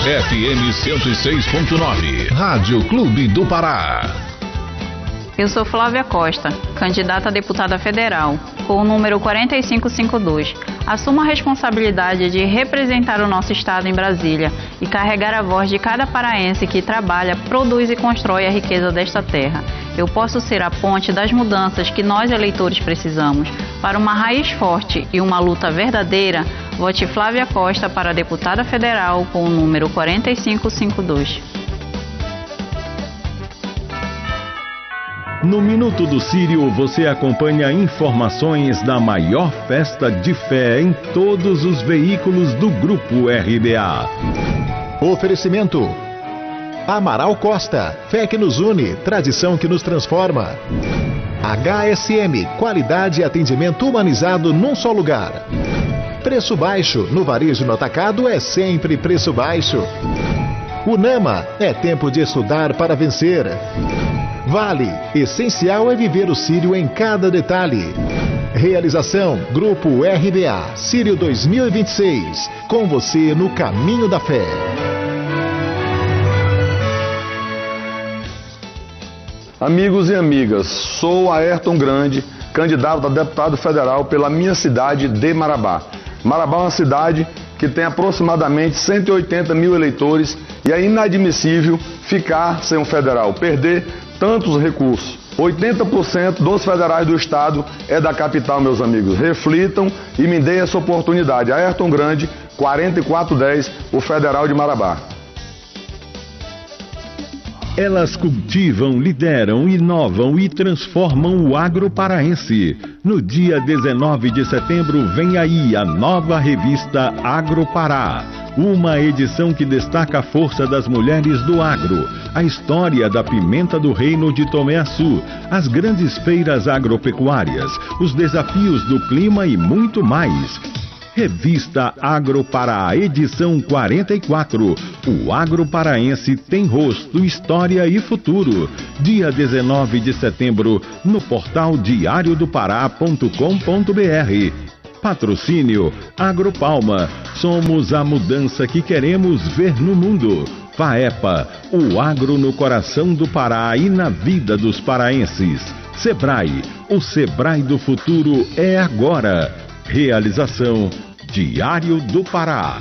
FM 106.9, Rádio Clube do Pará. Eu sou Flávia Costa, candidata a deputada federal, com o número 4552. Assumo a responsabilidade de representar o nosso estado em Brasília e carregar a voz de cada paraense que trabalha, produz e constrói a riqueza desta terra. Eu posso ser a ponte das mudanças que nós eleitores precisamos. Para uma raiz forte e uma luta verdadeira, vote Flávia Costa para deputada federal com o número 4552. No Minuto do Círio, você acompanha informações da maior festa de fé em todos os veículos do Grupo RBA. Oferecimento: Amaral Costa, fé que nos une, tradição que nos transforma. HSM, qualidade e atendimento humanizado num só lugar. Preço baixo, no varejo no atacado é sempre preço baixo. Unama, é tempo de estudar para vencer. Vale, essencial é viver o Círio em cada detalhe. Realização, Grupo RBA, Círio 2026, com você no caminho da fé. Amigos e amigas, sou Ayrton Grande, candidato a deputado federal pela minha cidade de Marabá. Marabá é uma cidade que tem aproximadamente 180 mil eleitores e é inadmissível ficar sem um federal, perder tantos recursos. 80% dos federais do estado é da capital, meus amigos. Reflitam e me deem essa oportunidade. Ayrton Grande, 4410, o federal de Marabá. Elas cultivam, lideram, inovam e transformam o agro paraense. No dia 19 de setembro vem aí a nova revista Agro Pará. Uma edição que destaca a força das mulheres do agro, a história da pimenta do reino de Tomé-Açu, as grandes feiras agropecuárias, os desafios do clima e muito mais. Revista Agro Pará, edição 44. O agro paraense tem rosto, história e futuro. Dia 19 de setembro, no portal diariodopará.com.br. Patrocínio Agropalma. Somos a mudança que queremos ver no mundo. FAEPA, o agro no coração do Pará e na vida dos paraenses. Sebrae, o Sebrae do futuro é agora. Realização Diário do Pará.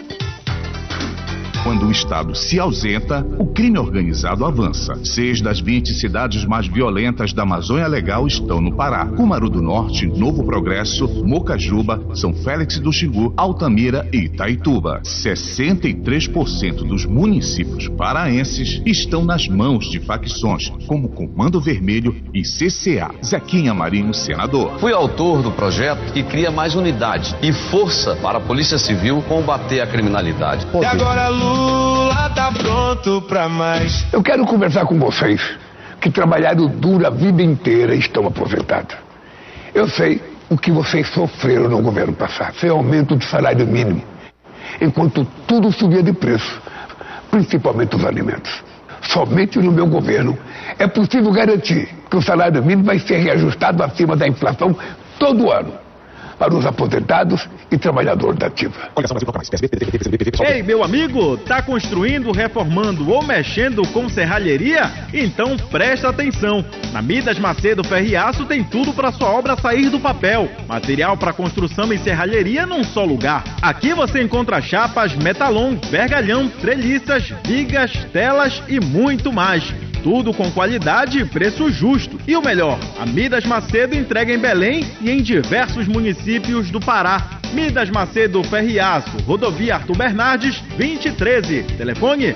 Quando o Estado se ausenta, o crime organizado avança. 6 das 20 cidades mais violentas da Amazônia Legal estão no Pará. Cumaru do Norte, Novo Progresso, Mocajuba, São Félix do Xingu, Altamira e Itaituba. 63% dos municípios paraenses estão nas mãos de facções, como Comando Vermelho e CCA. Zequinha Marinho, senador. Fui autor do projeto que cria mais unidade e força para a Polícia Civil combater a criminalidade. E agora Lula tá pronto pra mais. Eu quero conversar com vocês que trabalharam duro a vida inteira e estão aposentados. Eu sei o que vocês sofreram no governo passado, sem aumento do salário mínimo, enquanto tudo subia de preço, principalmente os alimentos. Somente no meu governo é possível garantir que o salário mínimo vai ser reajustado acima da inflação todo ano, para os aposentados e trabalhadores da ativa. Ei, meu amigo, tá construindo, reformando ou mexendo com serralheria? Então presta atenção. Na Midas Macedo Ferriaço tem tudo para sua obra sair do papel. Material para construção e serralheria num só lugar. Aqui você encontra chapas, metalon, vergalhão, treliças, vigas, telas e muito mais. Tudo com qualidade e preço justo. E o melhor, a Midas Macedo entrega em Belém e em diversos municípios do Pará. Midas Macedo Ferriaço, Rodovia Arthur Bernardes, 2013. Telefone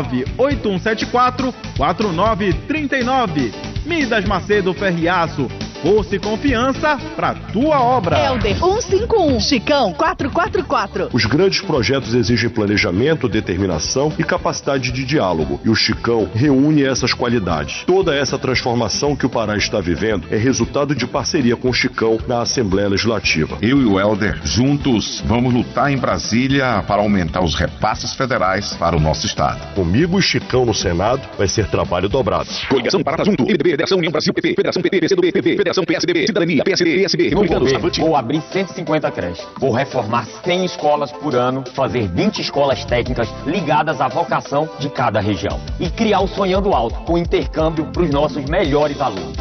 98174-4939. Midas Macedo Ferriaço. Força e confiança para tua obra. Helder 151, Chicão 444. Os grandes projetos exigem planejamento, determinação e capacidade de diálogo. E o Chicão reúne essas qualidades. Toda essa transformação que o Pará está vivendo é resultado de parceria com o Chicão na Assembleia Legislativa. Eu e o Helder, juntos, vamos lutar em Brasília para aumentar os repasses federais para o nosso estado. Comigo e Chicão no Senado vai ser trabalho dobrado. Coligação Pará Junto, MDB, Federação União Brasil, PP, Federação PT, PCdoB, PV, Federação Filiação PSDB, Cidadania, PSD, PSB, Republicanos, Avante. Vou abrir 150 creches. Vou reformar 100 escolas por ano, fazer 20 escolas técnicas ligadas à vocação de cada região. E criar o Sonhando Alto, com intercâmbio para os nossos melhores alunos.